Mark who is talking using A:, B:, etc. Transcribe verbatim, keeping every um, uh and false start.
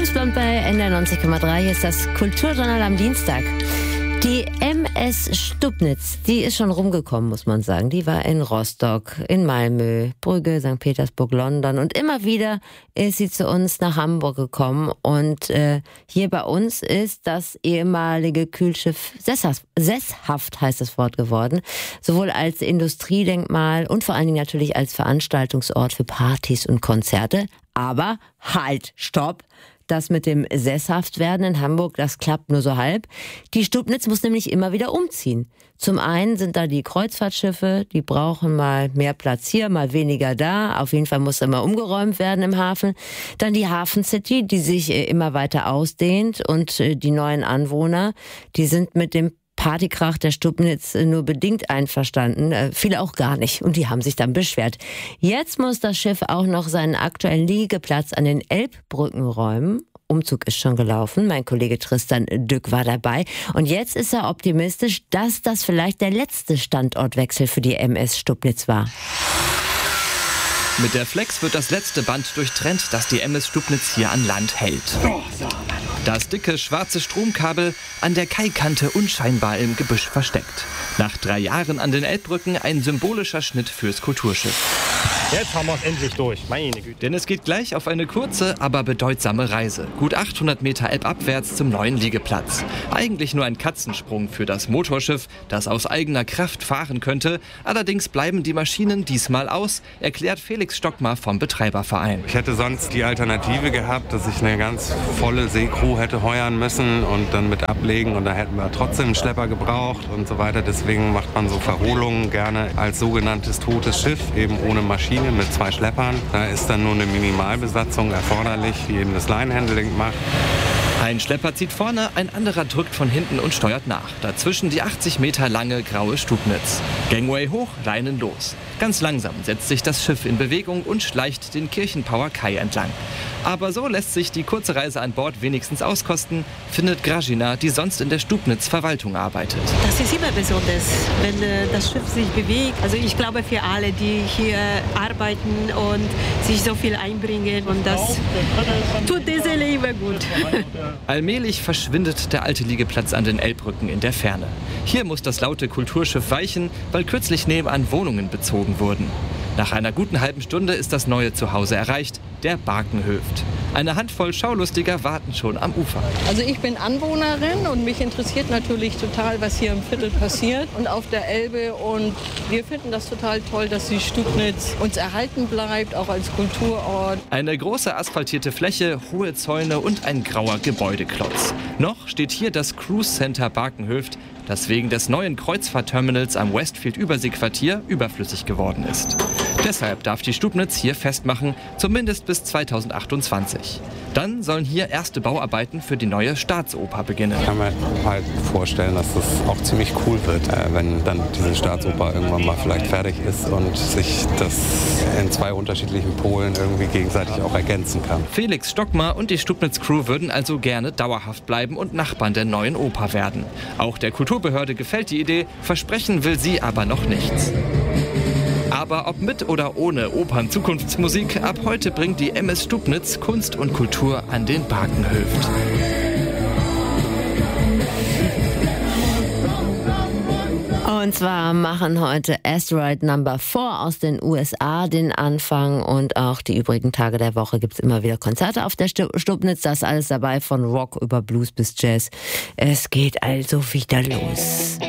A: James Blunt bei N D R neunzig Komma drei. Hier ist das Kulturjournal am Dienstag. Die M S Stubnitz, die ist schon rumgekommen, muss man sagen. Die war in Rostock, in Malmö, Brügge, Sankt Petersburg, London und immer wieder ist sie zu uns nach Hamburg gekommen. Und äh, hier bei uns ist das ehemalige Kühlschiff sesshaft, sesshaft, heißt das Wort geworden. Sowohl als Industriedenkmal und vor allen Dingen natürlich als Veranstaltungsort für Partys und Konzerte. Aber halt, stopp! Das mit dem Sesshaftwerden in Hamburg, das klappt nur so halb. Die Stubnitz muss nämlich immer wieder umziehen. Zum einen sind da die Kreuzfahrtschiffe, die brauchen mal mehr Platz hier, mal weniger da. Auf jeden Fall muss immer umgeräumt werden im Hafen. Dann die Hafen City, die sich immer weiter ausdehnt. Und die neuen Anwohner, die sind mit dem Partykrach der Stubnitz nur bedingt einverstanden, viele auch gar nicht und die haben sich dann beschwert. Jetzt muss das Schiff auch noch seinen aktuellen Liegeplatz an den Elbbrücken räumen. Umzug ist schon gelaufen, mein Kollege Tristan Dück war dabei und jetzt ist er optimistisch, dass das vielleicht der letzte Standortwechsel für die M S Stubnitz war.
B: Mit der Flex wird das letzte Band durchtrennt, das die M S Stubnitz hier an Land hält. Das dicke schwarze Stromkabel an der Kaikante unscheinbar im Gebüsch versteckt. Nach drei Jahren an den Elbbrücken ein symbolischer Schnitt fürs Kulturschiff.
C: Jetzt haben wir es endlich durch, meine Güte.
B: Denn es geht gleich auf eine kurze, aber bedeutsame Reise. Gut achthundert Meter elbabwärts zum neuen Liegeplatz. Eigentlich nur ein Katzensprung für das Motorschiff, das aus eigener Kraft fahren könnte. Allerdings bleiben die Maschinen diesmal aus, erklärt Felix Stockmar vom Betreiberverein.
D: Ich hätte sonst die Alternative gehabt, dass ich eine ganz volle Seecrew hätte heuern müssen und dann mit ablegen und da hätten wir trotzdem einen Schlepper gebraucht und so weiter. Deswegen macht man so Verholungen gerne als sogenanntes totes Schiff, eben ohne Maschine mit zwei Schleppern. Da ist dann nur eine Minimalbesatzung erforderlich, die eben das Line-Handling macht.
B: Ein Schlepper zieht vorne, ein anderer drückt von hinten und steuert nach. Dazwischen die achtzig Meter lange graue Stubnitz. Gangway hoch, Leinen los. Ganz langsam setzt sich das Schiff in Bewegung und schleicht den Kirchenpauer Kai entlang. Aber so lässt sich die kurze Reise an Bord wenigstens auskosten, findet Grażyna, die sonst in der Stubnitz Verwaltung arbeitet.
E: Das ist immer besonders, wenn äh, das Schiff sich bewegt. Also ich glaube für alle, die hier arbeiten und sich so viel einbringen und das tut der Seele immer gut.
B: Allmählich verschwindet der alte Liegeplatz an den Elbbrücken in der Ferne. Hier muss das laute Kulturschiff weichen, weil kürzlich nebenan Wohnungen bezogen wurden. Nach einer guten halben Stunde ist das neue Zuhause erreicht, der Barkenhöft. Eine Handvoll Schaulustiger warten schon am Ufer.
F: Also ich bin Anwohnerin und mich interessiert natürlich total, was hier im Viertel passiert und auf der Elbe. Und wir finden das total toll, dass die Stubnitz uns erhalten bleibt, auch als Kulturort.
B: Eine große asphaltierte Fläche, hohe Zäune und ein grauer Gebäudeklotz. Noch steht hier das Cruise Center Barkenhöft, das wegen des neuen Kreuzfahrtterminals am Westfield-Überseequartier überflüssig geworden ist. Deshalb darf die Stubnitz hier festmachen, zumindest bis zweitausendachtundzwanzig. Dann sollen hier erste Bauarbeiten für die neue Staatsoper beginnen.
D: Ich kann mir halt vorstellen, dass das auch ziemlich cool wird, wenn dann diese Staatsoper irgendwann mal vielleicht fertig ist und sich das in zwei unterschiedlichen Polen irgendwie gegenseitig auch ergänzen kann.
B: Felix Stockmar und die Stubnitz-Crew würden also gerne dauerhaft bleiben und Nachbarn der neuen Oper werden. Auch der Kulturbehörde gefällt die Idee, versprechen will sie aber noch nichts. Aber ob mit oder ohne Opern-Zukunftsmusik, ab heute bringt die M S Stubnitz Kunst und Kultur an den Barkenhöft.
A: Und zwar machen heute Asteroid Number vier aus den U S A den Anfang und auch die übrigen Tage der Woche gibt es immer wieder Konzerte auf der Stubnitz. Das alles dabei von Rock über Blues bis Jazz. Es geht also wieder los.